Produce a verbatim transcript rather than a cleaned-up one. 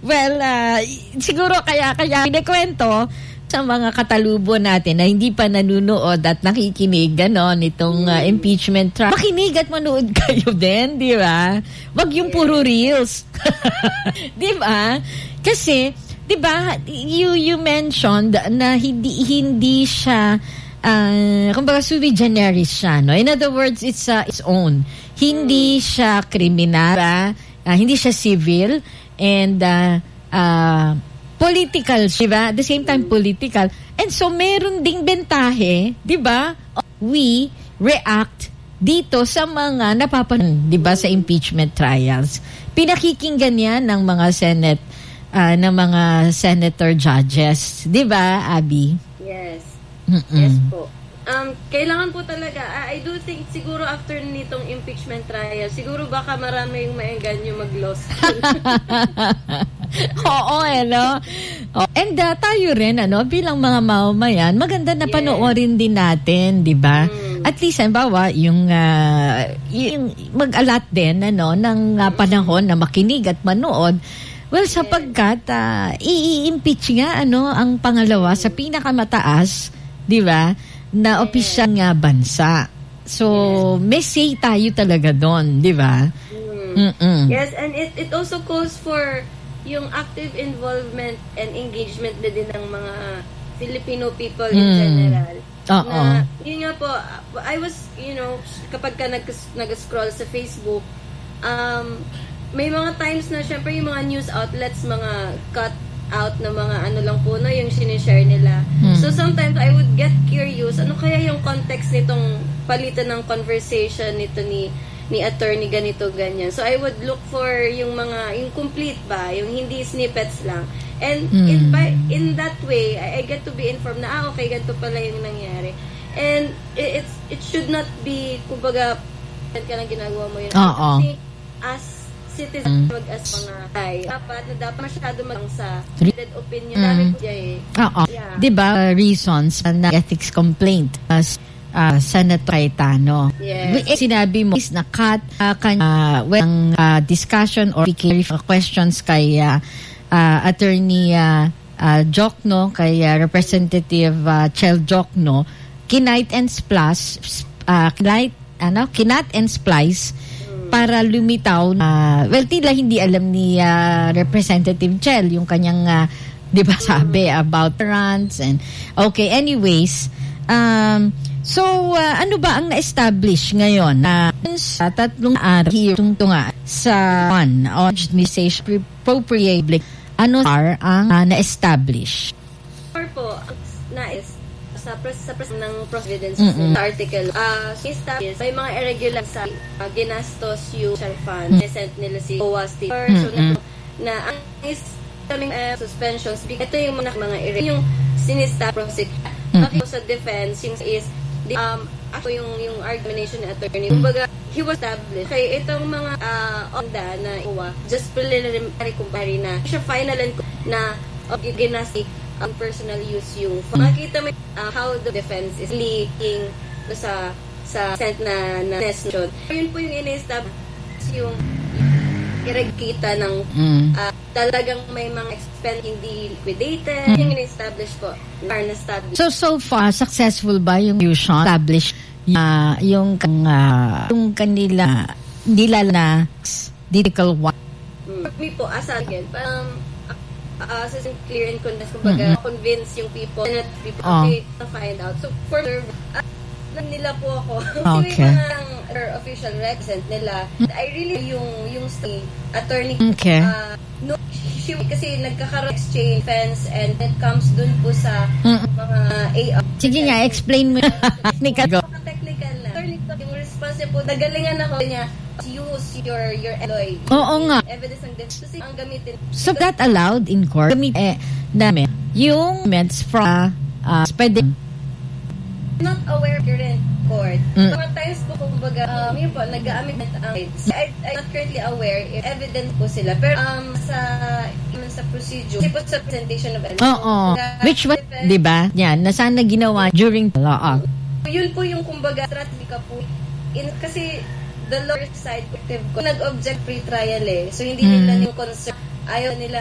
Well, uh, siguro kaya kaya kinikwento sa mga katalubo natin na hindi pa nanunood at nakikinig gano'n itong uh, impeachment trial. Makinig at manood kayo din, di ba? Wag yung puro reels. Di ba? Kasi, di ba, you, you mentioned na hindi, hindi siya, uh, kumbaga sui generis siya, no? In other words, it's uh, its own. Hindi siya kriminal, uh, hindi siya civil, and uh, uh, political, diba? At the same time, political. And so, meron ding bentahe, diba? We react dito sa mga napapanood, diba, sa impeachment trials. Pinakikinggan yan ng mga Senate, uh, ng mga senator judges. Diba, Abby? Yes. Mm-mm. Yes po. Um, kailangan po talaga, I do think siguro after nitong impeachment trial, siguro baka marami yung maengganyo mag-law school. Oo, eh, no? Oh, and uh, tayo rin, ano, bilang mga mamamayan, maganda na Yes. panoorin din natin, di ba? Mm. At least, halimbawa, yung, uh, yung mag-alat din, ano, ng uh, panahon na makinig at manood. Well, sapagkat, uh, i-impeach nga, ano, ang pangalawa sa pinakamataas, di ba, na opisyal nga bansa. So, yes. May say tayo talaga doon, di ba? Mm. Yes, and it it also calls for yung active involvement and engagement na din ng mga Filipino people in mm. general. Oo. Na, yun nga po, I was, you know, kapag ka nag, nag-scroll sa Facebook, um, may mga times na syempre yung mga news outlets, mga cut out na mga ano lang po na yung sinishare nila. Hmm. So sometimes I would get curious, ano kaya yung context nitong palitan ng conversation nito ni ni attorney ganito ganyan. So I would look for yung mga yung complete ba, yung hindi snippets lang. And hmm. in by in that way, I, I get to be informed na ah okay, ganito pala yung nangyari. And it, it's it should not be kumbaga ka lang ginagawa mo yun. Oo. Kasi as citizen, wag as mga ay dapat na dapat masyado mag sa treated opinion. Mm. Dami po eh. Oo. Yeah. Diba, reasons na ethics complaint as uh, Senator Cayetano. Yes. Sinabi mo is na cut uh, kan uh, when uh, discussion or questions kay uh, uh, attorney uh, uh, Jokno, kay uh, Representative uh, Chel Jokno, kinite and splash uh, kinite, ano, kinat and splice para lumitaw na, well, tila hindi alam ni uh, Representative Chel yung kanyang, uh, di ba sabi, about rants and, okay, anyways, um, so, uh, ano ba ang na-establish ngayon na uh, sa tatlong araw here tungtunga sa one on administration appropriate, ano are ang uh, na-establish? Or po, na-is sa pres sa pres ng Providence mm-hmm. article uh so is may mga irregular sa uh, ginastos yung social fund mm-hmm. sent nila si O W A S mm-hmm. so na, na ang is coming uh, suspensions ito yung mga mga irregular yung sinista prosecute mm-hmm. sa defense yung is the, um ako yung yung argumentation ni attorney mm-hmm. kumbaga he was established kaya itong mga uh, onda na O W A just preliminary compare na siya final na uh, ginasti ang personal use yung makita mo uh, how the defense is leaking sa sa sent na na nation. Yun po yung in-establish yung iregkita ng mm. uh, talagang may mga expense hindi liquidated mm. yung in-establish po are na-establish. So so far successful ba yung fusion establish uh, yung uh, yung kanila nila na critical one? Mm. For me po as again parang Uh, so clear and convince, kumbaga, mm-hmm. convince yung people, and people, oh. okay, to find out. So, for uh, nila po ako, okay. yung mga official represent nila, I really, yung, yung state attorney, okay. uh, no, she, kasi nagkakaroon exchange fence, and it comes dun po sa mm-hmm. mga A R. Sige nga, explain mo. Technical. Technical na. Attorney, yung responsible, nagalingan ako niya, use your your alloy. Oo nga. Evidence ng death. Kasi ang gamitin. So that allowed in court. Gamit eh, namin yung meds from uh, pwede. Not aware you're in court. Mm. Mga times po kumbaga, um, yun po, nag-aamit ang um, I, I'm not currently aware if evidence po sila. Pero um, sa sa procedure, kasi po sa presentation of evidence. Oo. Which one, di ba? Yan, na sana ginawa during the law. Yun po yung kumbaga, strategy ka po. In, kasi the lawyer side ko nag-object pre-trial eh. So, hindi mm. nila yung concern. Ayaw nila